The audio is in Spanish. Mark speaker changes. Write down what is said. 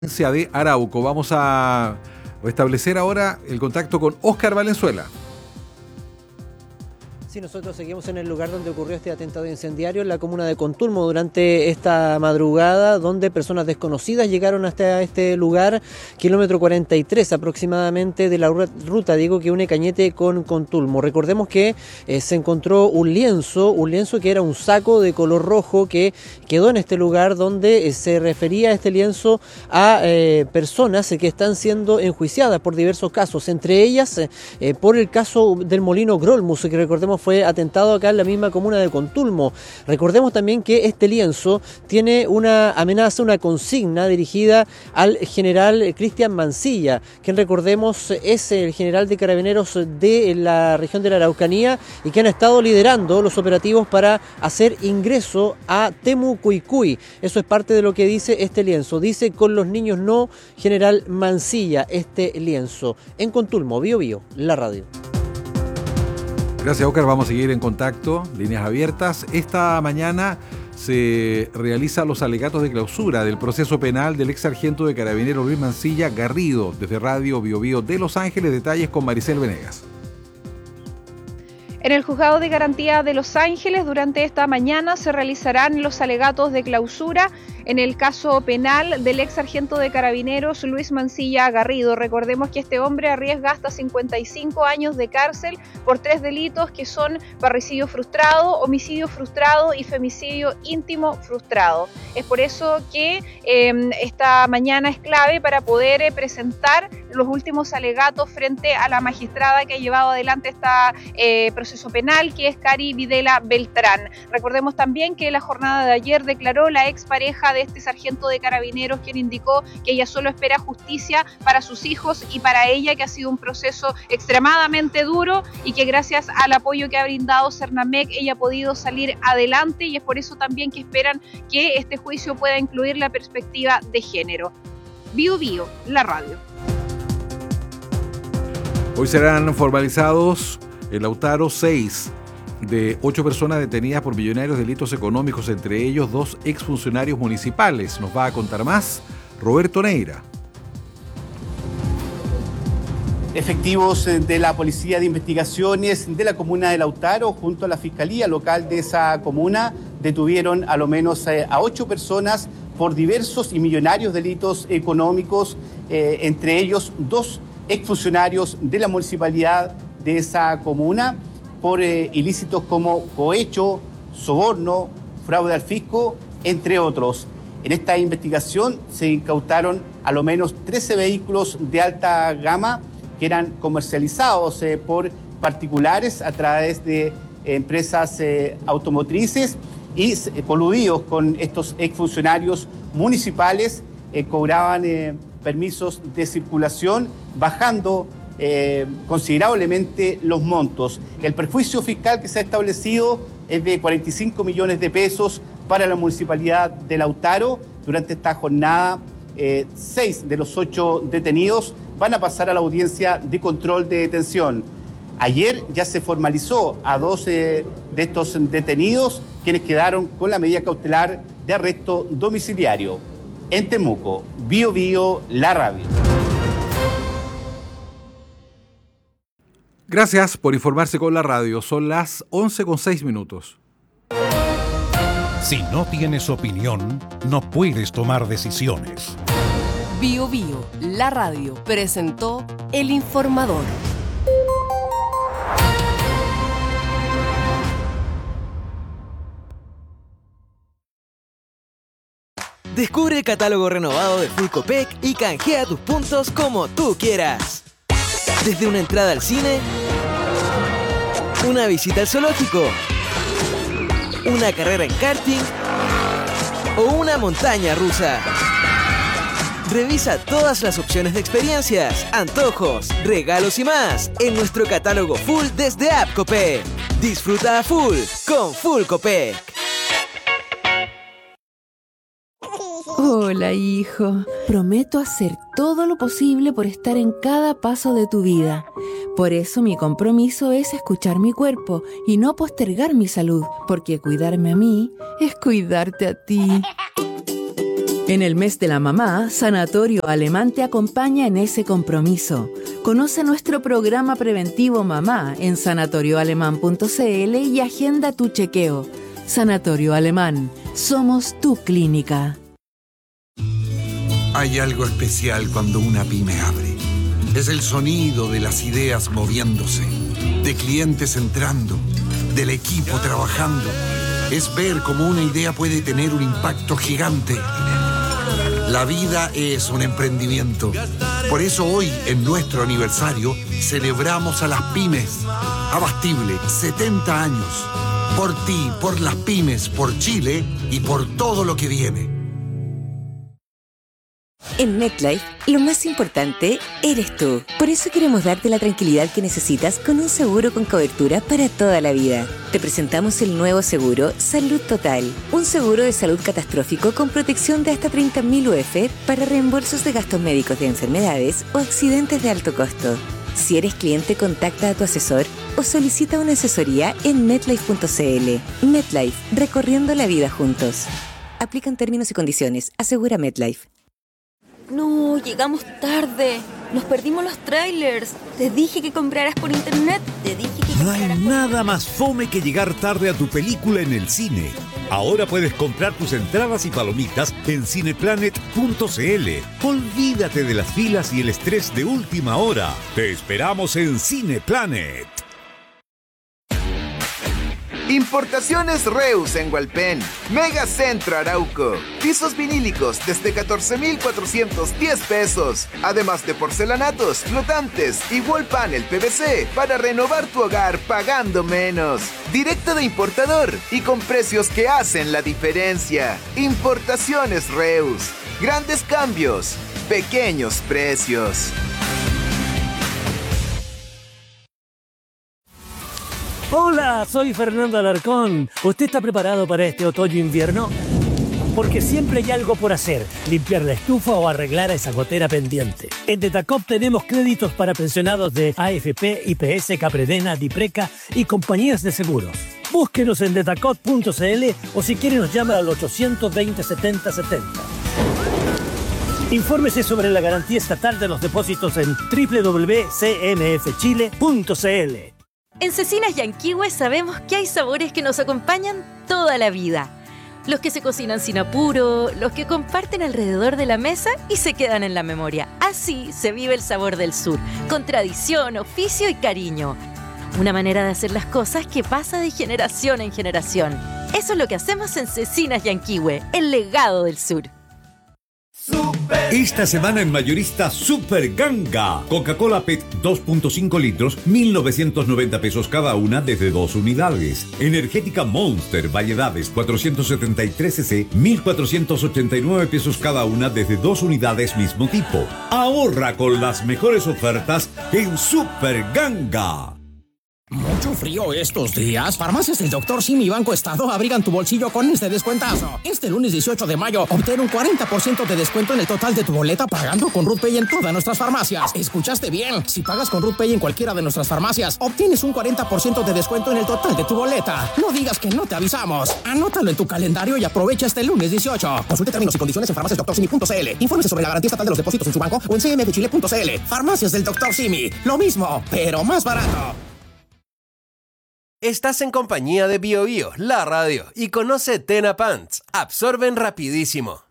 Speaker 1: De Arauco. Vamos a establecer ahora el contacto con Óscar Valenzuela.
Speaker 2: Sí, nosotros seguimos en el lugar donde ocurrió este atentado incendiario en la comuna de Contulmo durante esta madrugada, donde personas desconocidas llegaron hasta este lugar, kilómetro 43 aproximadamente de la ruta, que une Cañete con Contulmo. Recordemos que se encontró un lienzo que era un saco de color rojo que quedó en este lugar, donde se refería a este lienzo a personas que están siendo enjuiciadas por diversos casos, entre ellas por el caso del molino Grolmus, que recordemos fue atentado acá en la misma comuna de Contulmo. Recordemos también que este lienzo tiene una amenaza, una consigna dirigida al general Cristian Mancilla, quien recordemos es el general de carabineros de la región de la Araucanía y que han estado liderando los operativos para hacer ingreso a Temucuicui. Eso es parte de lo que dice este lienzo. Dice: con los niños no, general Mancilla, este lienzo. En Contulmo, Bío Bío, la radio.
Speaker 1: Gracias, Óscar. Vamos a seguir en contacto, líneas abiertas. Esta mañana se realizan los alegatos de clausura del proceso penal del ex sargento de carabineros Luis Mancilla Garrido. Desde Radio Bío Bío de Los Ángeles, detalles con Maricel Venegas.
Speaker 3: En el Juzgado de Garantía de Los Ángeles, durante esta mañana se realizarán los alegatos de clausura en el caso penal del ex sargento de carabineros Luis Mancilla Garrido. Recordemos que este hombre arriesga hasta 55 años de cárcel por 3 delitos que son parricidio frustrado, homicidio frustrado y femicidio íntimo frustrado. Es por eso que esta mañana es clave para poder presentar los últimos alegatos frente a la magistrada que ha llevado adelante este proceso penal, que es Cari Videla Beltrán. Recordemos también que la jornada de ayer declaró la expareja de este sargento de carabineros, quien indicó que ella solo espera justicia para sus hijos y para ella, que ha sido un proceso extremadamente duro y que gracias al apoyo que ha brindado Cernamec ella ha podido salir adelante, y es por eso también que esperan que este juicio pueda incluir la perspectiva de género. Bío Bío, la radio.
Speaker 1: Hoy serán formalizados en Lautaro 6 de 8 personas detenidas por millonarios delitos económicos, entre ellos 2 exfuncionarios municipales. Nos va a contar más Roberto Neira.
Speaker 4: Efectivos de la Policía de Investigaciones de la comuna de Lautaro junto a la Fiscalía Local de esa comuna detuvieron a lo menos a 8 personas por diversos y millonarios delitos económicos, entre ellos 2 exfuncionarios de la municipalidad de esa comuna, por ilícitos como cohecho, soborno, fraude al fisco, entre otros. En esta investigación se incautaron a lo menos 13 vehículos de alta gama que eran comercializados por particulares a través de empresas automotrices y coludidos con estos exfuncionarios municipales, cobraban permisos de circulación, bajando considerablemente los montos. El perjuicio fiscal que se ha establecido es de 45 millones de pesos para la municipalidad de Lautaro. Durante esta jornada, 6 de los 8 detenidos van a pasar a la audiencia de control de detención. Ayer ya se formalizó a 12 de estos detenidos, quienes quedaron con la medida cautelar de arresto domiciliario. En Temuco, Bío Bío, la radio.
Speaker 1: Gracias por informarse con la radio. Son las 11:06.
Speaker 5: Si no tienes opinión, no puedes tomar decisiones.
Speaker 6: Bío Bío, la radio, presentó El Informador.
Speaker 7: Descubre el catálogo renovado de Full Copec y canjea tus puntos como tú quieras. Desde una entrada al cine, una visita al zoológico, una carrera en karting o una montaña rusa. Revisa todas las opciones de experiencias, antojos, regalos y más en nuestro catálogo full desde App Copec. Disfruta a full con Full Copec.
Speaker 8: Hola, hijo. Prometo hacer todo lo posible por estar en cada paso de tu vida. Por eso mi compromiso es escuchar mi cuerpo y no postergar mi salud, porque cuidarme a mí es cuidarte a ti. En el mes de la mamá, Sanatorio Alemán te acompaña en ese compromiso. Conoce nuestro programa preventivo Mamá en sanatorioalemán.cl y agenda tu chequeo. Sanatorio Alemán, somos tu clínica.
Speaker 9: Hay algo especial cuando una pyme abre. Es el sonido de las ideas moviéndose, de clientes entrando, del equipo trabajando. Es ver cómo una idea puede tener un impacto gigante. La vida es un emprendimiento. Por eso hoy, en nuestro aniversario, celebramos a las pymes. Abastible, 70 años. Por ti, por las pymes, por Chile y por todo lo que viene.
Speaker 10: En MetLife, lo más importante eres tú. Por eso queremos darte la tranquilidad que necesitas con un seguro con cobertura para toda la vida. Te presentamos el nuevo seguro Salud Total. Un seguro de salud catastrófico con protección de hasta 30.000 UF para reembolsos de gastos médicos de enfermedades o accidentes de alto costo. Si eres cliente, contacta a tu asesor o solicita una asesoría en MetLife.cl. MetLife, recorriendo la vida juntos. Aplican términos y condiciones. Asegura MetLife.
Speaker 11: No, llegamos tarde. Nos perdimos los trailers. Te dije que compraras por internet.
Speaker 12: No hay nada más fome que llegar tarde a tu película en el cine. Ahora puedes comprar tus entradas y palomitas en cineplanet.cl. Olvídate de las filas y el estrés de última hora. Te esperamos en Cineplanet.
Speaker 13: Importaciones Reus en Hualpén, Megacentro Arauco, pisos vinílicos desde 14,410 pesos, además de porcelanatos, flotantes y wall panel PVC para renovar tu hogar pagando menos. Directo de importador y con precios que hacen la diferencia. Importaciones Reus, grandes cambios, pequeños precios.
Speaker 14: Hola, soy Fernando Alarcón. ¿Usted está preparado para este otoño-invierno? Porque siempre hay algo por hacer, limpiar la estufa o arreglar esa gotera pendiente. En Detacop tenemos créditos para pensionados de AFP, IPS, Capredena, Dipreca y compañías de seguros. Búsquenos en detacop.cl o si quiere nos llama al 820 70 70. Infórmese sobre la garantía estatal de los depósitos en www.cmfchile.cl.
Speaker 11: En Cecinas Yanquihue sabemos que hay sabores que nos acompañan toda la vida. Los que se cocinan sin apuro, los que comparten alrededor de la mesa y se quedan en la memoria. Así se vive el sabor del sur, con tradición, oficio y cariño. Una manera de hacer las cosas que pasa de generación en generación. Eso es lo que hacemos en Cecinas Yanquihue, el legado del sur.
Speaker 12: Esta semana en Mayorista Super Ganga. Coca-Cola PET 2.5 litros, 1.990 pesos cada una desde 2 unidades. Energética Monster, variedades 473 cc, 1.489 pesos cada una desde 2 unidades mismo tipo. Ahorra con las mejores ofertas en Super Ganga.
Speaker 15: Mucho frío estos días. Farmacias del Dr. Simi y Banco Estado abrigan tu bolsillo con este descuentazo. Este lunes 18 de mayo, obtén un 40% de descuento en el total de tu boleta pagando con RootPay en todas nuestras farmacias. ¿Escuchaste bien? Si pagas con RootPay en cualquiera de nuestras farmacias, obtienes un 40% de descuento en el total de tu boleta. No digas que no te avisamos. Anótalo en tu calendario y aprovecha este lunes 18. Consulte términos y condiciones en farmaciasdrsimi.cl. Infórmese sobre la garantía estatal de los depósitos en su banco o en cmfchile.cl. Farmacias del Dr. Simi. Lo mismo, pero más barato.
Speaker 16: Estás en compañía de Bio Bio, la radio, y conoce Tena Pants. Absorben rapidísimo.